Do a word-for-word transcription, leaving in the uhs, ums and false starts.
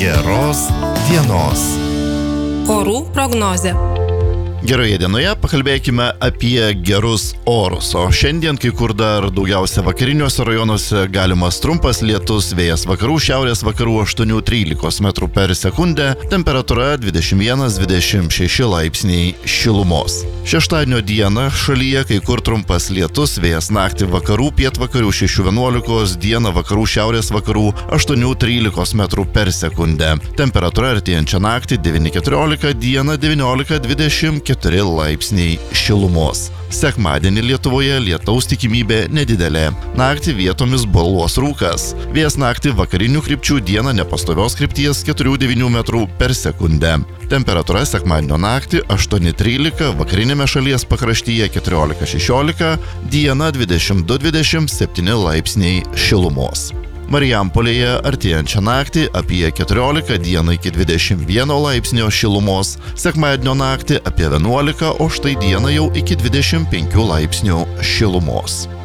Geros dienos. Orų prognozė. Geroje dienoje pakalbėkime apie gerus orus, o šiandien kai kur dar daugiausia vakariniuose rajonuose galimas trumpas lietus, vėjas vakarų šiaurės vakarų aštuoni trylika metrų per sekundę, temperatūra dvidešimt vienas dvidešimt šeši laipsniai šilumos. Šeštadienio dieną šalyje kai kur trumpas lietus, vėjas naktį vakarų pietvakarių šeši vienuolika, dieną vakarų šiaurės vakarų aštuoni trylika metrų per sekundę. Temperatūra artėjančią naktį devyni keturiolika, dieną devyniolika dvidešimt keturi laipsniai šilumos. Sekmadienį Lietuvoje lietaus tikimybė nedidelė. Naktį vietomis baluos rūkas. Vėjas naktį vakarinių krypčių, dieną nepastovios krypties keturi devyni metrų per sekundę. Temperatūra sekmadienio naktį aštuoni trylika, vakarinėme šalies pakraštyje keturiolika šešiolika, dieną dvidešimt du dvidešimt septyni laipsniai šilumos. Marijampolėje artėjančią naktį apie keturiolika, dieną iki dvidešimt vieno laipsnio šilumos, sekmadienio naktį apie vienuolika, o štai dieną jau iki dvidešimt penkių laipsnių šilumos.